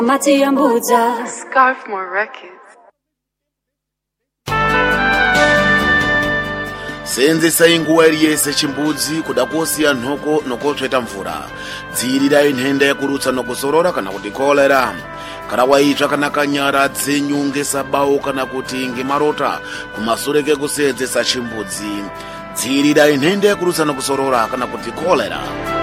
Scarfmore Records. senzesa inguwa iliyese chimbudzi kudakosiya nthoko nokotsweta mvula dziyirira inthenda yakulutsa nokusorora kana kuti kolera kana waitsva kana kanyara dzenyunge sabawo kana kuti ngemarota kumasuleke kusenzesa chimbudzi dziyirira inthenda yakulutsa nokusorora kana kuti kolera.